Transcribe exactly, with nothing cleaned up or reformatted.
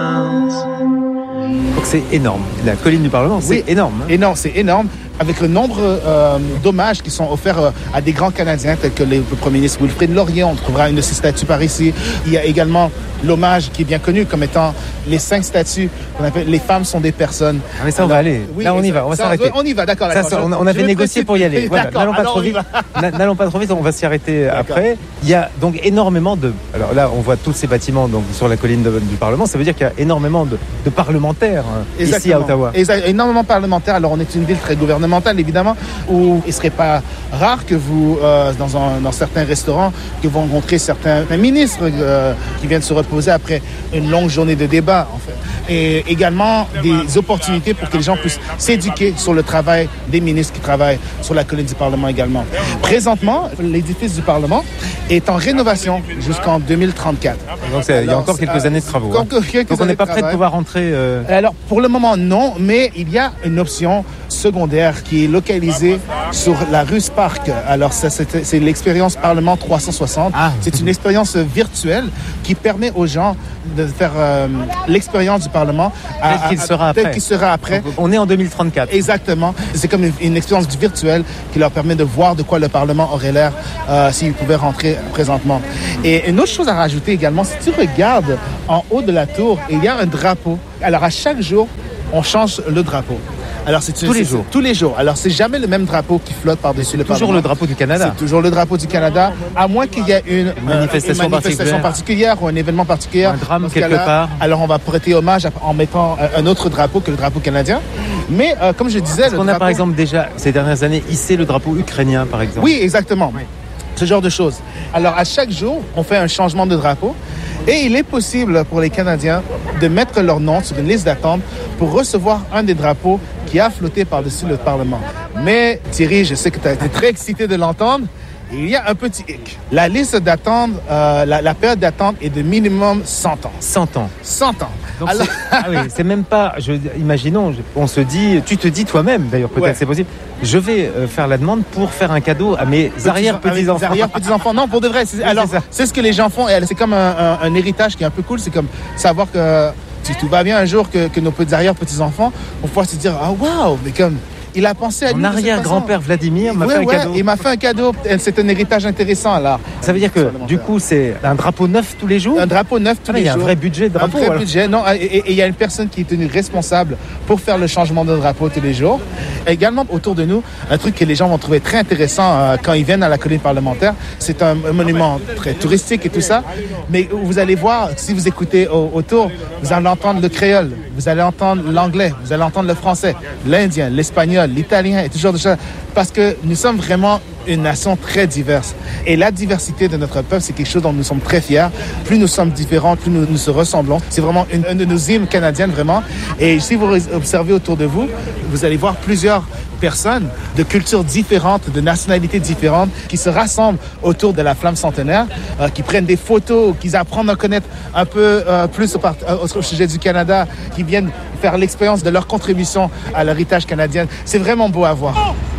Donc c'est énorme. La colline du Parlement, c'est Oui, énorme. Hein. Énorme, c'est énorme. Avec le nombre euh, d'hommages qui sont offerts euh, à des grands Canadiens, tels que le, le Premier ministre Wilfrid Laurier, on trouvera une de ses statues par ici. Il y a également l'hommage qui est bien connu comme étant les cinq statues qu'on appelle les femmes sont des personnes. Ah mais ça, on va aller. Oui, Là, on y ça, va, on va ça, s'arrêter. On y va, d'accord. Ça, d'accord. ça, on, Je- on je avait vais négocié préciser- pour y aller. Voilà, D'accord, n'allons pas alors trop on y vite. va. N'a- N'allons pas trop vite, on va s'y arrêter D'accord. après. Il y a donc énormément de. Alors là, on voit tous ces bâtiments donc sur la colline de- du Parlement. Ça veut dire qu'il y a énormément de, de parlementaires hein, ici à Exactement. Ottawa. Exa- énormément parlementaires. Alors, on est une ville très gouvernementale, évidemment, où il ne serait pas rare que vous, euh, dans, un, dans certains restaurants, que vous rencontrez certains ministres euh, qui viennent se reposer après une longue journée de débat, en fait. Et également des opportunités pour que les gens puissent s'éduquer sur le travail des ministres qui travaillent sur la colline du Parlement également. Présentement, l'édifice du Parlement est en rénovation jusqu'en deux mille trente-quatre. Donc c'est- il y a Alors, encore quelques euh, années de travaux. hein. encore quelques Donc on années n'est pas de prêt de travail. pouvoir rentrer. euh, Alors, pour le moment, non, mais il y a une option secondaire qui est localisée sur la rue Spark. Alors, ça, c'est, c'est l'expérience Parlement trois cent soixante. Ah. C'est une expérience virtuelle qui permet aux gens de faire euh, l'expérience du Parlement à- Tel qu'il à- sera tel après. qu'il sera après. donc, on est en deux mille trente-quatre. Exactement. C'est comme une, une expérience du virtuel qui leur permet de voir de quoi le Parlement aurait l'air euh, s'ils pouvaient rentrer présentement. Et une autre chose à rajouter également, si tu regardes en haut de la tour, il y a un drapeau. Alors à chaque jour, on change le drapeau. Alors c'est Tous les c'est- jours. Tous les jours. Alors c'est jamais le même drapeau qui flotte par-dessus le Toujours Parlement. le drapeau du Canada. C'est toujours le drapeau du Canada, à moins qu'il y ait une, Une manifestation une manifestation particulière. particulière ou un événement particulier. Un drame Dans ce quelque cas-là, part. Alors on va prêter hommage en mettant un autre drapeau que le drapeau canadien. Mais euh, comme je disais, Est-ce le qu'on a drapeau... par exemple déjà ces dernières années hissé le drapeau ukrainien par exemple? Oui, exactement. Ce genre de choses. Alors, à chaque jour, on fait un changement de drapeau et il est possible pour les Canadiens de mettre leur nom sur une liste d'attente pour recevoir un des drapeaux qui a flotté par-dessus le Parlement. Mais Thierry, je sais que tu as été très excité de l'entendre. Il y a un petit hic. La liste d'attente, euh, la, la période d'attente est de minimum cent ans. cent ans. cent ans. Donc Alors- c'est- ah oui, c'est même pas. Je, imaginons, je- on se dit, tu te dis toi-même, d'ailleurs peut-être Ouais. c'est possible. Je vais euh, faire la demande pour faire un cadeau à mes arrière petits enfants. Arrière petits enfants. Non, pour de vrai. C'est, Oui, alors, c'est ça. c'est ce que les gens font. Et c'est comme un, un- un héritage qui est un peu cool. C'est comme savoir que si tout va bien un jour, que, que nos petits arrière petits enfants vont pouvoir se dire ah waouh, mais comme il a pensé à nous. Mon de cette arrière-grand-père Vladimir m'a façon. fait Ouais, un ouais, cadeau. il m'a fait un cadeau. C'est un héritage intéressant alors. Ça veut dire que du coup c'est un drapeau neuf tous les jours. Un drapeau neuf tous Ah, les il y a un jours. vrai budget de drapeau. Un vrai alors. budget, non. Et et- et il y a une personne qui est tenue responsable pour faire le changement de drapeau tous les jours. Également, autour de nous, un truc que les gens vont trouver très intéressant euh, quand ils viennent à la colline parlementaire, c'est un, un monument très touristique et tout ça. Mais vous allez voir, si vous écoutez au- autour, vous allez entendre le créole, vous allez entendre l'anglais, vous allez entendre le français, l'indien, l'espagnol, l'italien et tout genre de choses. Parce que nous sommes vraiment une nation très diverse. Et la diversité de notre peuple, c'est quelque chose dont nous sommes très fiers. Plus nous sommes différents, plus nous, nous se ressemblons. C'est vraiment une, une de nos hymnes canadiennes, vraiment. Et si vous observez autour de vous, vous allez voir plusieurs personnes de cultures différentes, de nationalités différentes, qui se rassemblent autour de la flamme centenaire, euh, qui prennent des photos, qui apprennent à connaître un peu euh, plus au, part- au, au sujet du Canada, qui viennent faire l'expérience de leur contribution à l'héritage canadien. C'est vraiment beau à voir.